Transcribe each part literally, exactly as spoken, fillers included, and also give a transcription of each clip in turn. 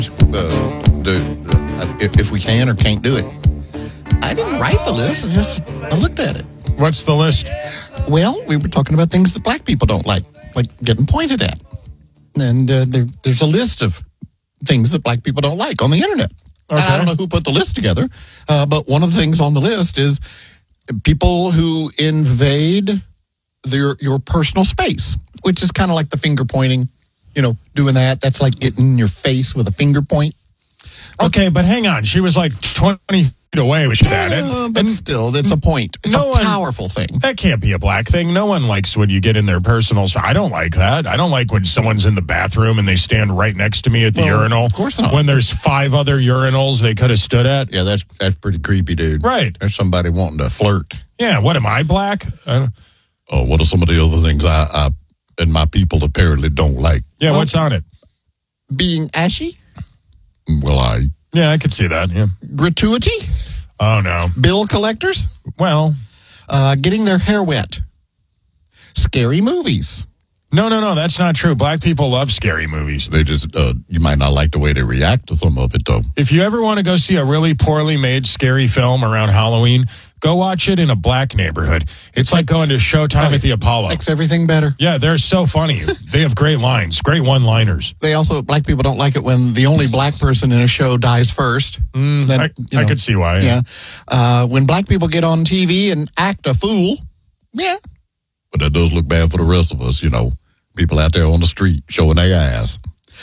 uh, do, uh, if we can or can't do it. I didn't write the list. I just I looked at it. What's the list? Well, we were talking about things that black people don't like, like getting pointed at. And uh, there, there's a list of things that black people don't like on the internet. Okay. I don't know who put the list together, uh, but one of the things on the list is people who invade their your personal space, which is kind of like the finger pointing, you know, doing that. That's like getting in your face with a finger point. Okay, but hang on. She was like twenty feet away when she did that. Uh, but still, it's a point. It's no a one, powerful thing. That can't be a black thing. No one likes when you get in their personal space. I don't like that. I don't like when someone's in the bathroom and they stand right next to me at the well, urinal. Of course not. When there's five other urinals they could have stood at. Yeah, that's that's pretty creepy, dude. Right. There's somebody wanting to flirt. Yeah, what am I, black? I oh, what are some of the other things I, I and my people apparently don't like? Yeah, well, what's on it? Being ashy? Well, I... Yeah, I could see that, yeah. Gratuity? Oh, no. Bill collectors? Well. Uh, getting their hair wet. Scary movies. No, no, no, that's not true. Black people love scary movies. They just, uh, you might not like the way they react to some of it, though. If you ever want to go see a really poorly made scary film around Halloween, go watch it in a black neighborhood. It's like going to Showtime at the Apollo. Makes everything better. Yeah, they're so funny. They have great lines, great one-liners. They also, black people don't like it when the only black person in a show dies first. Mm, then, I, you know, I could see why. Yeah. yeah. Uh, when black people get on T V and act a fool, yeah. But that does look bad for the rest of us, you know. People out there on the street showing their ass.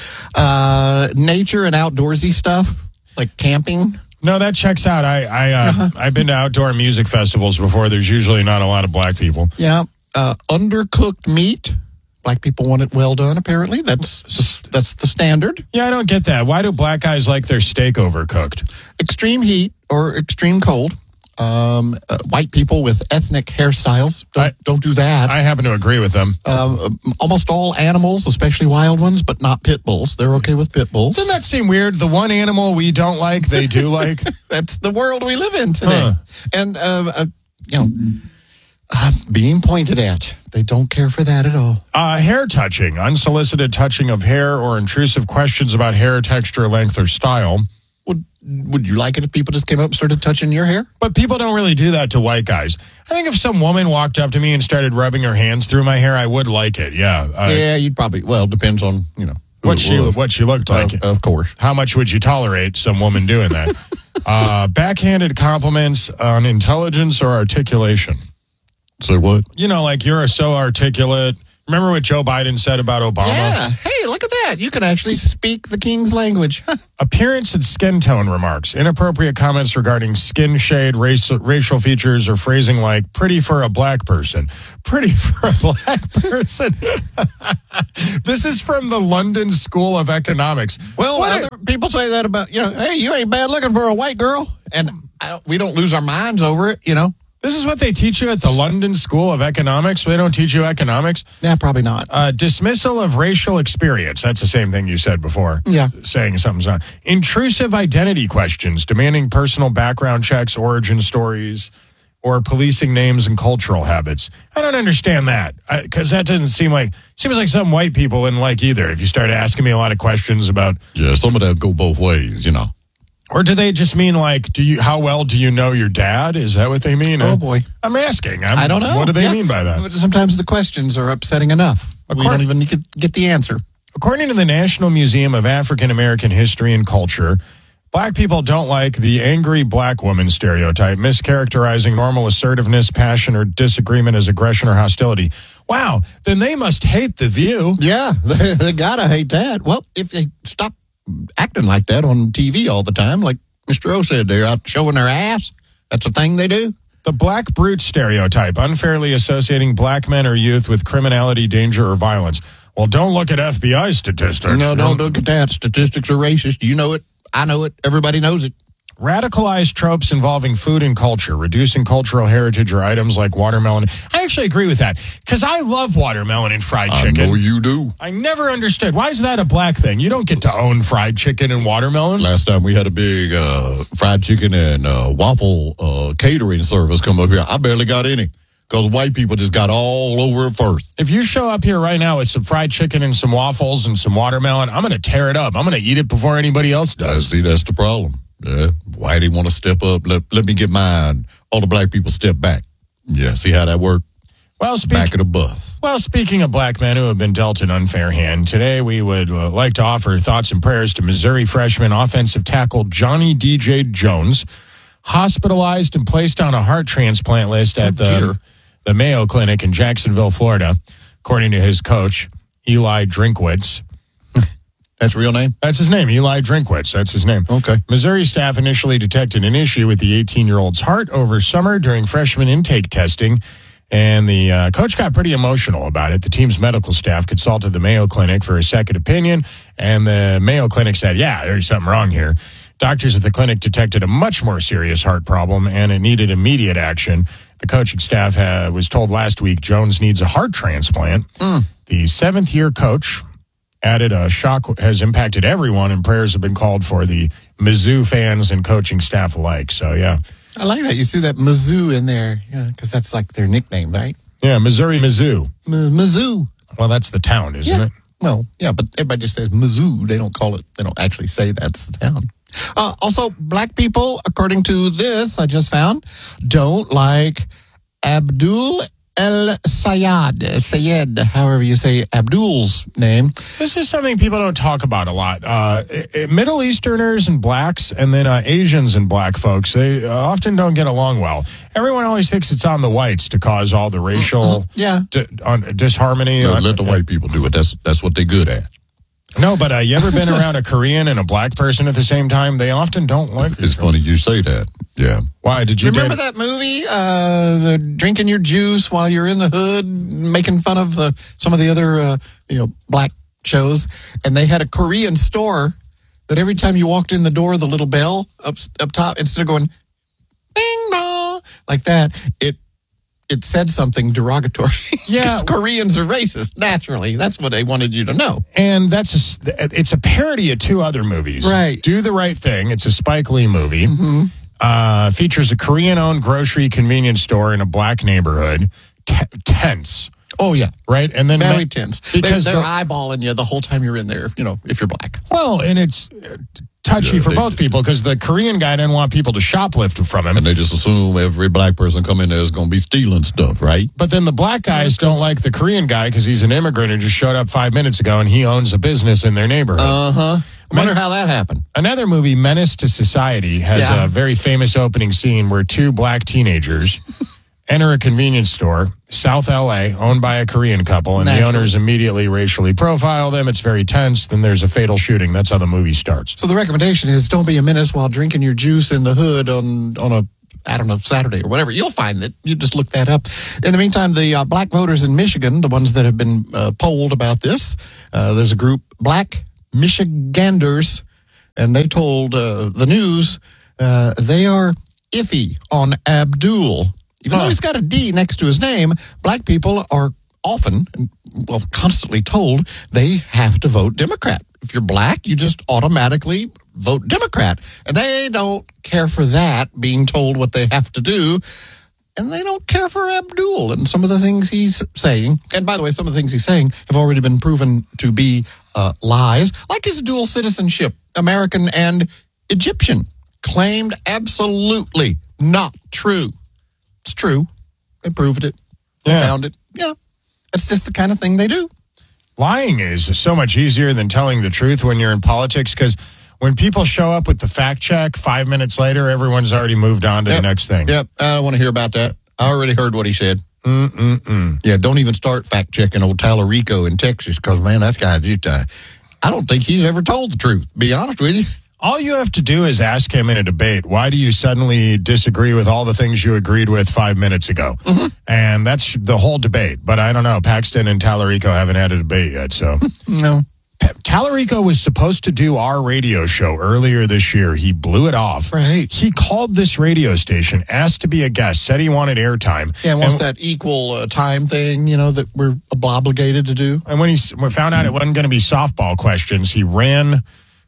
Uh, nature and outdoorsy stuff, like camping. No, that checks out. I, I, uh, uh-huh. I've been to outdoor music festivals before. There's usually not a lot of black people. Yeah. Uh, undercooked meat. Black people want it well done, apparently. That's the, that's the standard. Yeah, I don't get that. Why do black guys like their steak overcooked? Extreme heat or extreme cold. Um, uh, white people with ethnic hairstyles. Don't, I, don't do that. I happen to agree with them. Um, almost all animals, especially wild ones, but not pit bulls. They're okay with pit bulls. Doesn't that seem weird? The one animal we don't like, they do like? That's the world we live in today. Huh. And, uh, uh, you know, uh, being pointed at. They don't care for that at all. Uh, hair touching. Unsolicited touching of hair or intrusive questions about hair texture, length, or style. Would would you like it if people just came up and started touching your hair? But people don't really do that to white guys. I think if some woman walked up to me and started rubbing her hands through my hair, I would like it. Yeah. Uh, yeah, you'd probably, well, it depends on, you know. What she, what she looked like. Uh, of course. How much would you tolerate some woman doing that? uh, backhanded compliments on intelligence or articulation. Say what? You know, like you're so articulate. Remember what Joe Biden said about Obama? Yeah. Hey, look at that. You can actually speak the king's language. Appearance and skin tone remarks. Inappropriate comments regarding skin shade, race, racial features, or phrasing like pretty for a black person. Pretty for a black person. This is from the London School of Economics. Well, other people say that about, you know, hey, you ain't bad looking for a white girl. And I don't, we don't lose our minds over it, you know. This is what they teach you at the London School of Economics? They don't teach you economics? Yeah, probably not. Uh, dismissal of racial experience. That's the same thing you said before. Yeah. Saying something's not. Intrusive identity questions, demanding personal background checks, origin stories, or policing names and cultural habits. I don't understand that, because that doesn't seem like, seems like some white people wouldn't like either. If you start asking me a lot of questions about. Yeah, some of that go both ways, you know. Or do they just mean like, do you? How well do you know your dad? Is that what they mean? Oh, boy. I'm asking. I'm, I don't know. What do they yeah. mean by that? Sometimes the questions are upsetting enough. According, we don't even need to get the answer. According to the National Museum of African American History and Culture, black people don't like the angry black woman stereotype, mischaracterizing normal assertiveness, passion, or disagreement as aggression or hostility. Wow. Then they must hate The View. Yeah, they, they gotta hate that. Well, if they stop acting like that on T V all the time, like Mister O said, they're out showing their ass. That's a thing they do. The black brute stereotype, unfairly associating black men or youth with criminality, danger, or violence. Well, don't look at F B I statistics. No, don't look at that. Statistics are racist. You know it. I know it. Everybody knows it. Radicalized tropes involving food and culture, reducing cultural heritage or items like watermelon. I actually agree with that, because I love watermelon and fried chicken. I know you do. I never understood. Why is that a black thing? You don't get to own fried chicken and watermelon. Last time we had a big uh, fried chicken and uh, waffle uh, catering service come up here, I barely got any. because white people just got all over it first. If you show up here right now with some fried chicken and some waffles and some watermelon, I'm going to tear it up. I'm going to eat it before anybody else I does. see, that's the problem. Yeah. Why they want to step up? Let, let me get mine. All the black people step back. Yeah, see how that worked? Well, speak, Back of the bus. well, speaking of black men who have been dealt an unfair hand, today we would uh, like to offer thoughts and prayers to Missouri freshman offensive tackle Johnny D J Jones, hospitalized and placed on a heart transplant list at Oh, the, dear. the Mayo Clinic in Jacksonville, Florida, according to his coach, Eli Drinkwitz. That's real name? That's his name, Eli Drinkwitz. That's his name. Okay. Missouri staff initially detected an issue with the eighteen-year-old's heart over summer during freshman intake testing, and the uh, coach got pretty emotional about it. The team's medical staff consulted the Mayo Clinic for a second opinion, and the Mayo Clinic said, yeah, there's something wrong here. Doctors at the clinic detected a much more serious heart problem, and it needed immediate action. The coaching staff uh, was told last week Jones needs a heart transplant. Mm. The seventh-year coach added a shock has impacted everyone, and prayers have been called for the Mizzou fans and coaching staff alike. So, yeah. I like that. You threw that Mizzou in there, yeah, because that's like their nickname, right? Yeah, Missouri Mizzou. M- Mizzou. Well, that's the town, isn't Yeah. it? Well, yeah, but everybody just says Mizzou. They don't call it, they don't actually say that's the town. Uh, also, black people, according to this I just found, don't like Abdul El Sayed, Sayed, however you say Abdul's name. This is something people don't talk about a lot. Uh, i- i- Middle Easterners and blacks, and then uh, Asians and black folks, they uh, often don't get along well. Everyone always thinks it's on the whites to cause all the racial Yeah. di- on, disharmony. No, on- let the white people do it. That's that's what they're good at. No, but uh, you ever been around a Korean and a black person at the same time? They often don't like It's it. funny you say that. Yeah. Why did you Remember date- that movie, uh, the drinking your juice while you're in the hood, making fun of the some of the other uh, you know black shows, and they had a Korean store that every time you walked in the door, the little bell up up top, instead of going ding dong like that, it it said something derogatory. Yeah. Because Koreans are racist. Naturally, that's what they wanted you to know. And that's a, s- it's a parody of two other movies. Right. Do the Right Thing. It's a Spike Lee movie. Mm-hmm. Uh, features a Korean-owned grocery convenience store in a black neighborhood. T- tense, Oh yeah, right? And then very ma- tense. because they're, they're the- eyeballing you the whole time you're in there. You know, if you're black. well, and it's uh, touchy Yeah, for they- both people because the Korean guy didn't want people to shoplift from him. And they just assume every black person come in there is going to be stealing stuff, right? But then the black guys don't like the Korean guy because he's an immigrant who just showed up five minutes ago and he owns a business in their neighborhood. Uh huh. I wonder how that happened. Another movie, Menace to Society, has Yeah. a very famous opening scene where two black teenagers enter a convenience store, South L A, owned by a Korean couple, and Naturally. the owners immediately racially profile them. It's very tense. Then there's a fatal shooting. That's how the movie starts. So the recommendation is don't be a menace while drinking your juice in the hood on on a I don't know Saturday or whatever. You'll find that. You just look that up. In the meantime, the uh, black voters in Michigan, the ones that have been uh, polled about this, uh, there's a group, Black Michiganders, and they told uh, the news uh, they are iffy on Abdul. Even Huh. though he's got a D next to his name, black people are often, well, constantly told they have to vote Democrat. If you're black, you just automatically vote Democrat. And they don't care for that, being told what they have to do. And they don't care for Abdul and some of the things he's saying. And by the way, some of the things he's saying have already been proven to be uh, lies, like his dual citizenship, American and Egyptian, claimed absolutely not true. It's true. They proved it. They Yeah. found it. Yeah. It's just the kind of thing they do. Lying is so much easier than telling the truth when you're in politics because when people show up with the fact check, five minutes later, everyone's already moved on to Yep. the next thing. Yep. I don't want to hear about that. I already heard what he said. Mm-mm-mm. Yeah, don't even start fact checking old Tallarico in Texas because, man, that guy, just, uh, I don't think he's ever told the truth, to be honest with you. All you have to do is ask him in a debate, why do you suddenly disagree with all the things you agreed with five minutes ago? Mm-hmm. And that's the whole debate. But I don't know. Paxton and Tallarico haven't had a debate yet. So No. Pa- Tallarico was supposed to do our radio show earlier this year. He blew it off. Right. He called this radio station, asked to be a guest, said he wanted airtime. Yeah, and what's and, that equal uh, time thing, you know, that we're obligated to do? and when he s- when found out it wasn't going to be softball questions, he ran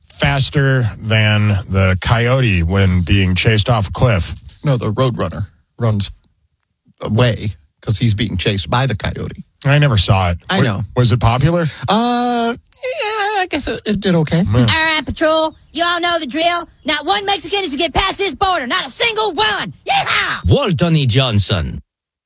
faster than the coyote when being chased off a cliff. No, the Roadrunner runs away. because he's being chased by the coyote. I never saw it. I know. Was it popular? Uh, yeah, I guess it, it did okay. All right, Patrol. You all know the drill. Not one Mexican is to get past this border. Not a single one. Yeehaw! Walton Johnson.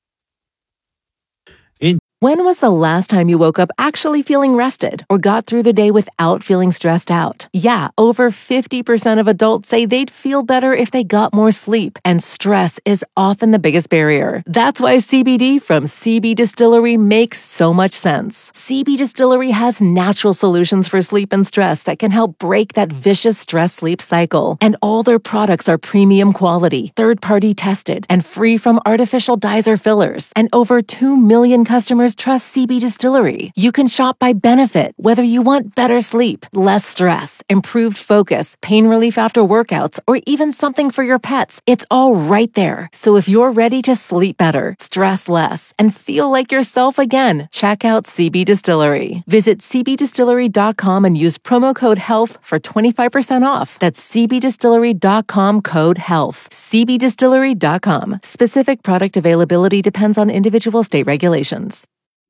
When was the last time you woke up actually feeling rested or got through the day without feeling stressed out? Yeah, over fifty percent of adults say they'd feel better if they got more sleep, and stress is often the biggest barrier. That's why C B D from C B Distillery makes so much sense. C B Distillery has natural solutions for sleep and stress that can help break that vicious stress-sleep cycle. And all their products are premium quality, third-party tested, and free from artificial dyes or fillers. And over two million customers trust C B Distillery. You can shop by benefit, whether you want better sleep, less stress, improved focus, pain relief after workouts, or even something for your pets. It's all right there. So if you're ready to sleep better, stress less, and feel like yourself again, check out C B Distillery. Visit c b distillery dot com and use promo code HEALTH for twenty-five percent off. That's c b distillery dot com code HEALTH. c b distillery dot com. Specific product availability depends on individual state regulations.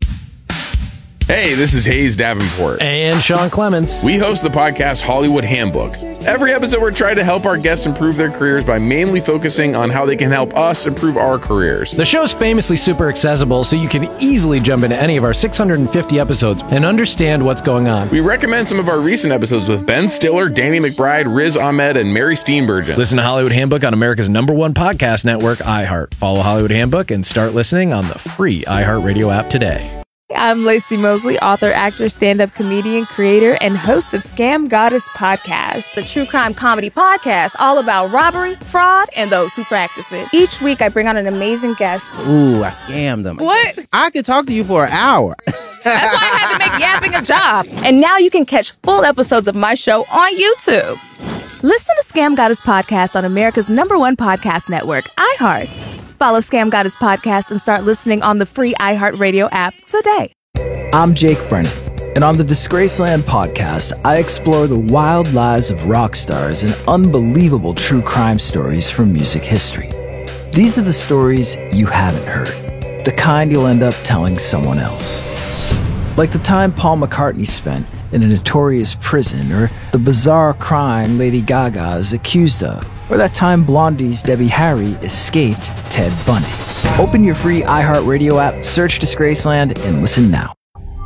Hey, this is Hayes Davenport. And Sean Clements. We host the podcast Hollywood Handbook. Every episode, we're trying to help our guests improve their careers by mainly focusing on how they can help us improve our careers. The show's famously super accessible, so you can easily jump into any of our six hundred fifty episodes and understand what's going on. We recommend some of our recent episodes with Ben Stiller, Danny McBride, Riz Ahmed, and Mary Steenburgen. Listen to Hollywood Handbook on America's number one podcast network, iHeart. Follow Hollywood Handbook and start listening on the free iHeartRadio app today. I'm Lacey Mosley, author, actor, stand-up comedian, creator, and host of Scam Goddess Podcast, the true crime comedy podcast all about robbery, fraud, and those who practice it. Each week, I bring on an amazing guest. Ooh, I scammed them. What? I could talk to you for an hour. That's why I had to make yapping a job. And now you can catch full episodes of my show on YouTube. Listen to Scam Goddess Podcast on America's number one podcast network, iHeart. Follow Scam Goddess Podcast and start listening on the free iHeartRadio app today. I'm Jake Brennan, and on the Disgraceland podcast, I explore the wild lives of rock stars and unbelievable true crime stories from music history. These are the stories you haven't heard, the kind you'll end up telling someone else. Like the time Paul McCartney spent in a notorious prison, or the bizarre crime Lady Gaga is accused of, or that time Blondie's Debbie Harry escaped Ted Bundy. Open your free iHeartRadio app, search Disgraceland, and listen now.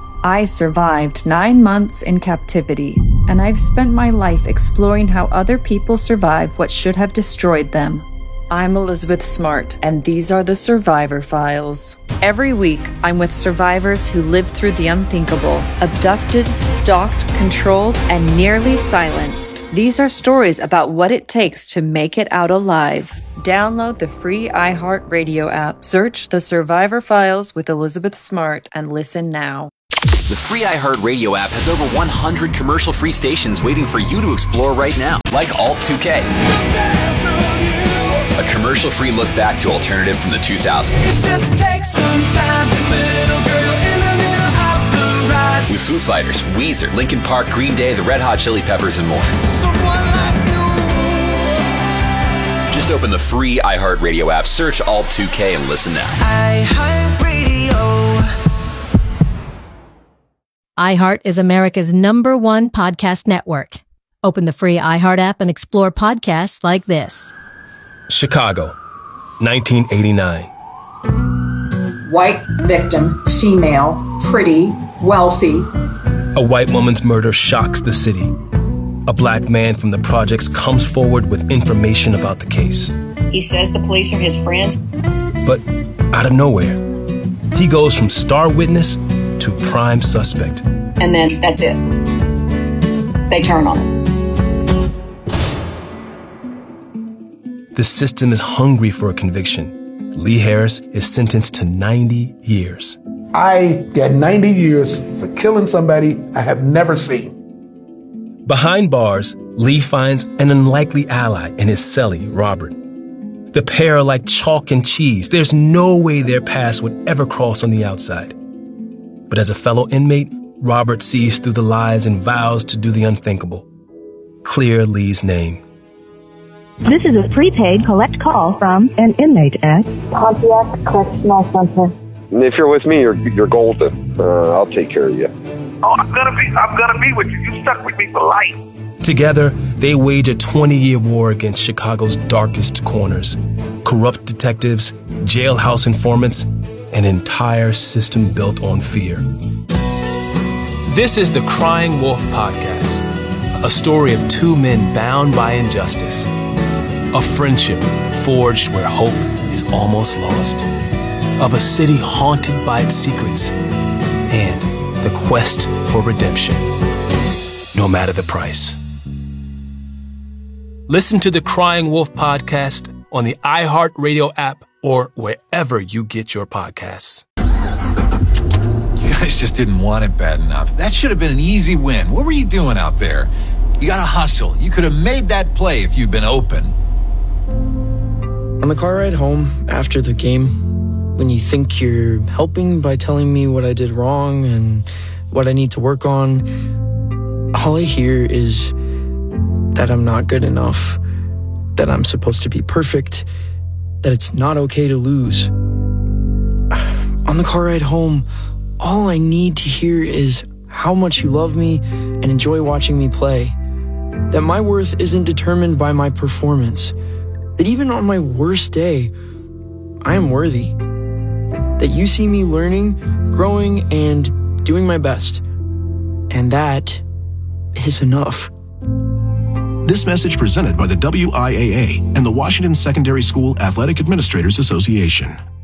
I survived nine months in captivity, and I've spent my life exploring how other people survive what should have destroyed them. I'm Elizabeth Smart, and these are the Survivor Files. Every week, I'm with survivors who lived through the unthinkable, abducted, stalked, controlled, and nearly silenced. These are stories about what it takes to make it out alive. Download the free iHeartRadio app, search The Survivor Files with Elizabeth Smart, and listen now. The free iHeartRadio app has over one hundred commercial-free stations waiting for you to explore right now, like Alt two K. A commercial-free look back to alternative from the two thousands. It just takes some time, little girl in the middle of the ride. With Foo Fighters, Weezer, Linkin Park, Green Day, the Red Hot Chili Peppers, and more. Someone like you. Just open the free iHeartRadio app, search Alt two K, and listen now. iHeartRadio. iHeart is America's number one podcast network. Open the free iHeart app and explore podcasts like this. Chicago, nineteen eighty-nine. White victim, female, pretty, wealthy. A white woman's murder shocks the city. A black man from the projects comes forward with information about the case. He says the police are his friends. But out of nowhere, he goes from star witness to prime suspect. And then that's it. They turn on him. The system is hungry for a conviction. Lee Harris is sentenced to ninety years. I got ninety years for killing somebody I have never seen. Behind bars, Lee finds an unlikely ally in his cellie, Robert. The pair are like chalk and cheese. There's no way their paths would ever cross on the outside. But as a fellow inmate, Robert sees through the lies and vows to do the unthinkable. Clear Lee's name. This is a prepaid collect call from an inmate at Pontiac Correctional Center. And if you're with me, you're you're golden. Uh, I'll take care of you. Oh, I'm gonna be, I'm gonna be with you. You stuck with me for life. Together, they wage a twenty-year war against Chicago's darkest corners. Corrupt detectives, jailhouse informants, an entire system built on fear. This is the Crying Wolf Podcast, a story of two men bound by injustice, a friendship forged where hope is almost lost, of a city haunted by its secrets, and the quest for redemption, no matter the price. Listen to the Crying Wolf Podcast on the iHeartRadio app or wherever you get your podcasts. You guys just didn't want it bad enough. That should have been an easy win. What were you doing out there? You got to hustle. You could have made that play if you'd been open. On the car ride home after the game, when you think you're helping by telling me what I did wrong and what I need to work on, all I hear is that I'm not good enough, that I'm supposed to be perfect, that it's not okay to lose. On the car ride home, all I need to hear is how much you love me and enjoy watching me play, that my worth isn't determined by my performance, that even on my worst day, I am worthy, that you see me learning, growing, and doing my best. And that is enough. This message presented by the W I A A and the Washington Secondary School Athletic Administrators Association.